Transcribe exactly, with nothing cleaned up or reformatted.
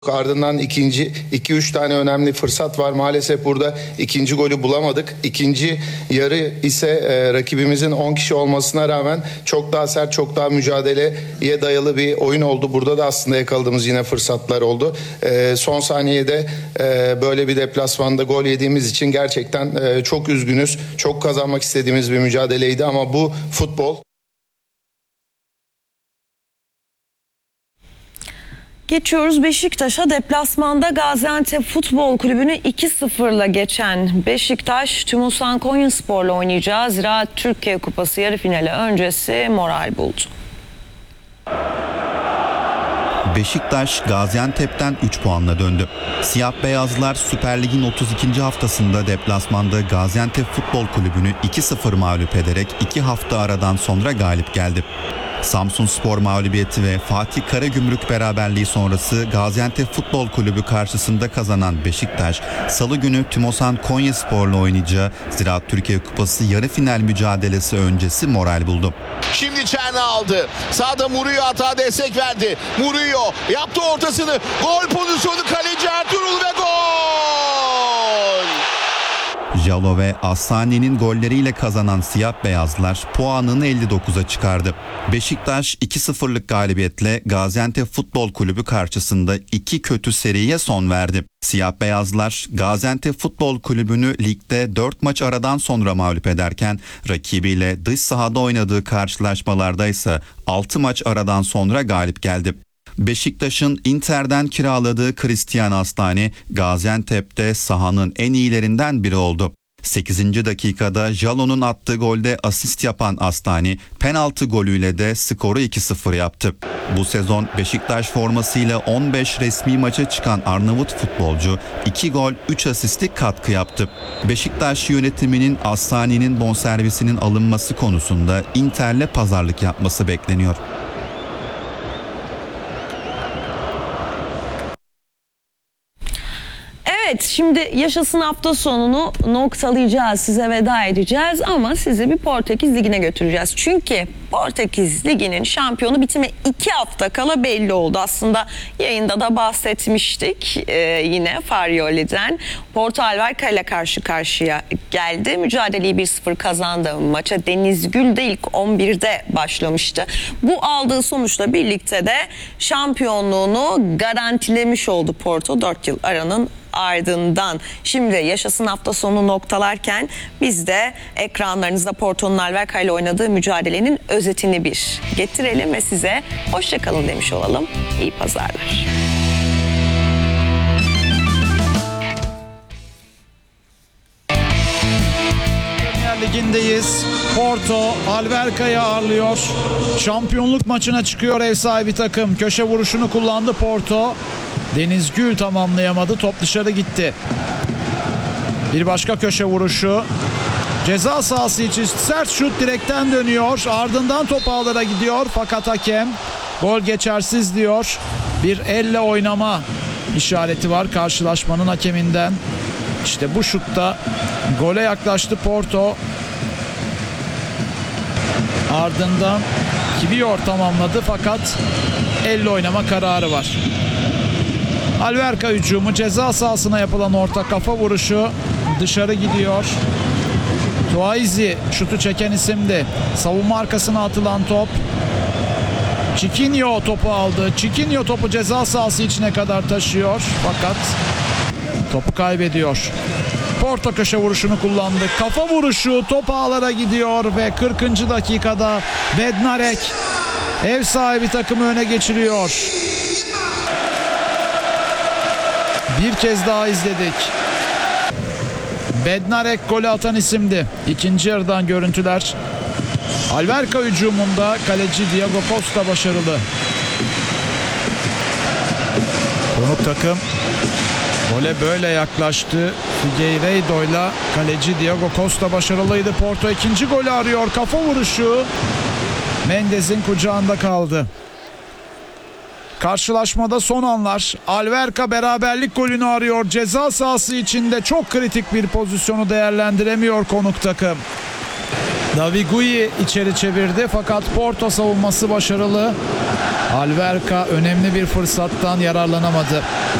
Ardından ikinci iki üç tane önemli fırsat var. Maalesef burada ikinci golü bulamadık. İkinci yarı ise e, rakibimizin on kişi olmasına rağmen çok daha sert, çok daha mücadeleye dayalı bir oyun oldu. Burada da aslında yakaladığımız yine fırsatlar oldu. E, son saniyede e, böyle bir deplasmanda gol yediğimiz için gerçekten e, çok üzgünüz. Çok kazanmak istediğimiz bir mücadeleydi ama bu futbol. Geçiyoruz Beşiktaş'a. Deplasmanda Gaziantep Futbol Kulübü'nü iki sıfırla geçen Beşiktaş, Tümosan Konyaspor'la oynayacağı Ziraat Türkiye Kupası yarı finali öncesi moral buldu. Beşiktaş Gaziantep'ten üç puanla döndü. Siyah beyazlar Süper Lig'in otuz ikinci haftasında deplasmanda Gaziantep Futbol Kulübü'nü iki sıfır mağlup ederek iki hafta aradan sonra galip geldi. Samsunspor mağlubiyeti ve Fatih Karagümrük beraberliği sonrası Gaziantep Futbol Kulübü karşısında kazanan Beşiktaş, Salı günü Tümosan Konyaspor'la oynayacağı Ziraat Türkiye Kupası yarı final mücadelesi öncesi moral buldu. Şimdi Çerna aldı. Sağda Murillo hata destek verdi. Murillo yaptı ortasını. Gol pozisyonu, kaleci Ertuğrul ve gol! Jalo ve Asani'nin golleriyle kazanan siyah beyazlar puanını elli dokuza çıkardı. Beşiktaş iki sıfırlık galibiyetle Gaziantep Futbol Kulübü karşısında iki kötü seriye son verdi. Siyah beyazlar Gaziantep Futbol Kulübü'nü ligde dört maç aradan sonra mağlup ederken rakibiyle dış sahada oynadığı karşılaşmalarda ise altı maç aradan sonra galip geldi. Beşiktaş'ın Inter'den kiraladığı Cristian Astani, Gaziantep'te sahanın en iyilerinden biri oldu. sekizinci dakikada Jalo'nun attığı golde asist yapan Astani, penaltı golüyle de skoru iki sıfır yaptı. Bu sezon Beşiktaş formasıyla on beş resmi maça çıkan Arnavut futbolcu iki gol üç asistlik katkı yaptı. Beşiktaş yönetiminin Astani'nin bonservisinin alınması konusunda Inter'le pazarlık yapması bekleniyor. Evet, şimdi yaşasın hafta sonunu noktalayacağız, size veda edeceğiz ama sizi bir Portekiz Ligi'ne götüreceğiz. Çünkü Portekiz Ligi'nin şampiyonu bitime iki hafta kala belli oldu. Aslında yayında da bahsetmiştik ee, yine Farioli'den. Porto Alverca ile karşı karşıya geldi. Mücadeleyi bir sıfır kazandı. Maça Deniz Gül de ilk on birde başlamıştı. Bu aldığı sonuçla birlikte de şampiyonluğunu garantilemiş oldu Porto dört yıl aranın ardından. Şimdi yaşasın hafta sonu noktalarken biz de ekranlarınızda Porto'nun Alverca ile oynadığı mücadelenin özetini bir getirelim ve size hoşçakalın demiş olalım. İyi pazarlar. Premier Ligi'ndeyiz. Porto Alverca'yı ağırlıyor. Şampiyonluk maçına çıkıyor ev sahibi takım. Köşe vuruşunu kullandı Porto. Deniz Gül tamamlayamadı. Top dışarı gitti. Bir başka köşe vuruşu. Ceza sahası için sert şut direkten dönüyor. Ardından top ağlara gidiyor. Fakat hakem gol geçersiz diyor. Bir elle oynama işareti var karşılaşmanın hakeminden. İşte bu şutta gole yaklaştı Porto. Ardından Kivior tamamladı fakat elle oynama kararı var. Alverca hücumu, ceza sahasına yapılan orta kafa vuruşu dışarı gidiyor. Tuaizi şutu çeken isimdi. Savunma arkasına atılan top. Chiquinho topu aldı. Chiquinho topu ceza sahası içine kadar taşıyor fakat topu kaybediyor. Porto köşe vuruşunu kullandı. Kafa vuruşu top ağlara gidiyor ve kırkıncı dakikada Bednarek ev sahibi takımı öne geçiriyor. Bir kez daha izledik. Bednarek golü atan isimdi. İkinci yarıdan görüntüler. Alverca hücumunda kaleci Diego Costa başarılı. Konuk takım gole böyle yaklaştı. Figueiredo'yla kaleci Diego Costa başarılıydı. Porto ikinci golü arıyor. Kafa vuruşu Mendes'in kucağında kaldı. Karşılaşmada son anlar. Alverca beraberlik golünü arıyor. Ceza sahası içinde çok kritik bir pozisyonu değerlendiremiyor konuk takım. Davi Gui içeri çevirdi fakat Porto savunması başarılı. Alverca önemli bir fırsattan yararlanamadı.